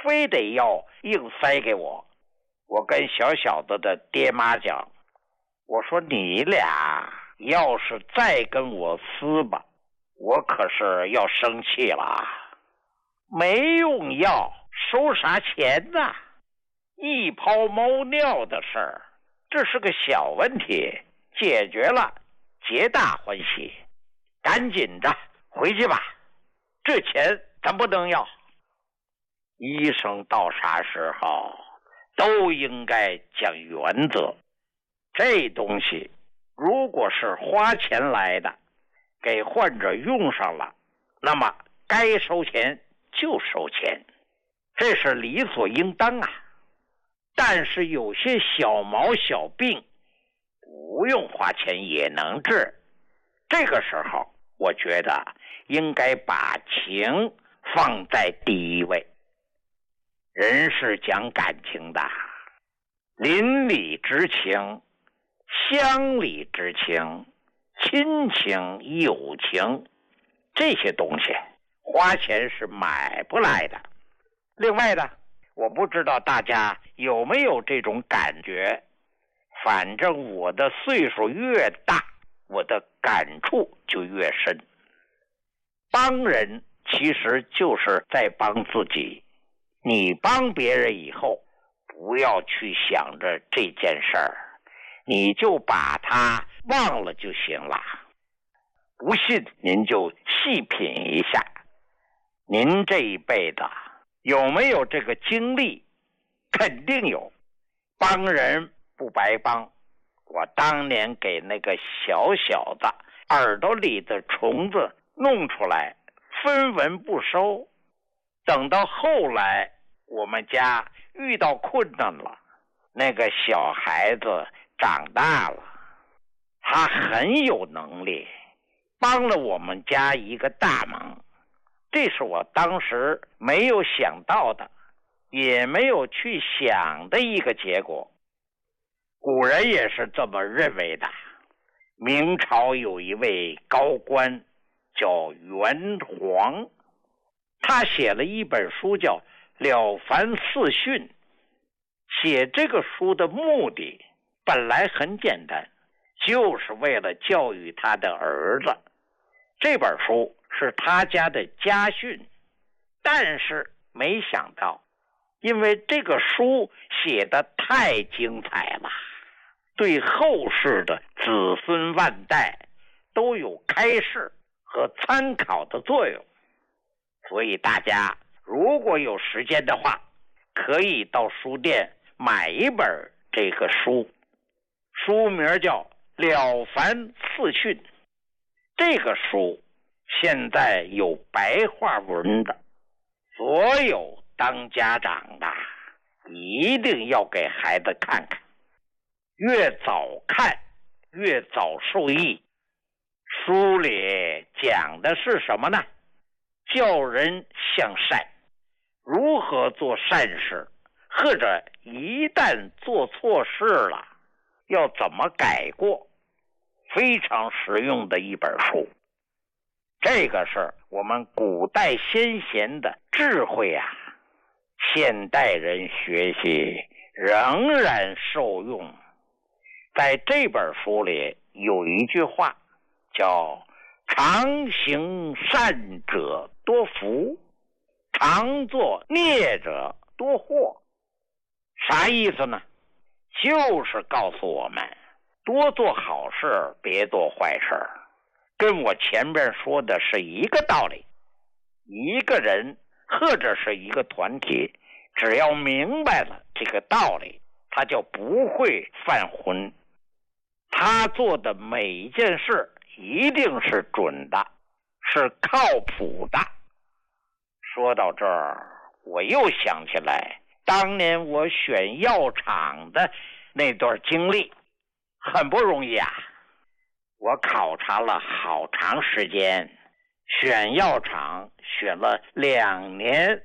非得要硬塞给我。我跟小小子的爹妈讲，我说你俩要是再跟我撕吧，我可是要生气了。没用药收啥钱呢？一泡猫尿的事儿，这是个小问题，解决了皆大欢喜。赶紧的回去吧，这钱咱不能要。医生到啥时候都应该讲原则，这东西如果是花钱来的，给患者用上了，那么该收钱就收钱，这是理所应当啊。但是有些小毛小病不用花钱也能治，这个时候我觉得应该把情放在第一位。人是讲感情的，邻里之情、乡里之情、亲情、友情，这些东西花钱是买不来的。另外呢，我不知道大家有没有这种感觉，反正我的岁数越大，我的感触就越深。帮人其实就是在帮自己，你帮别人以后，不要去想着这件事儿，你就把它忘了就行了。不信您就细品一下，您这一辈子有没有这个经历？肯定有。帮人不白帮，我当年给那个小小子耳朵里的虫子弄出来，分文不收。等到后来我们家遇到困难了，那个小孩子长大了，他很有能力，帮了我们家一个大忙。这是我当时没有想到的，也没有去想的一个结果。古人也是这么认为的。明朝有一位高官叫袁黄，他写了一本书叫《了凡四训》。写这个书的目的本来很简单，就是为了教育他的儿子。这本书是他家的家训，但是没想到，因为这个书写得太精彩了，对后世的子孙万代都有开示和参考的作用。所以大家如果有时间的话，可以到书店买一本这个书，书名叫《了凡四训》。这个书现在有白话文的，所有当家长的一定要给孩子看看，越早看越早受益。书里讲的是什么呢？教人向善，如何做善事，或者一旦做错事了，要怎么改过，非常实用的一本书。这个是我们古代先贤的智慧啊，现代人学习仍然受用。在这本书里有一句话叫常行善者多福，常作孽者多祸。啥意思呢？就是告诉我们多做好事，别做坏事，跟我前面说的是一个道理。一个人或者是一个团体，只要明白了这个道理，他就不会犯浑。他做的每一件事一定是准的，是靠谱的。说到这儿，我又想起来当年我选药厂的那段经历，很不容易啊。我考察了好长时间，选药厂选了2年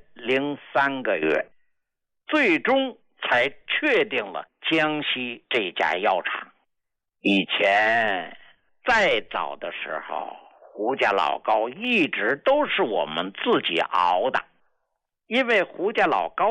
03个月，最终才确定了江西这家药厂。以前再早的时候，胡家老高一直都是我们自己熬的，因为胡家老高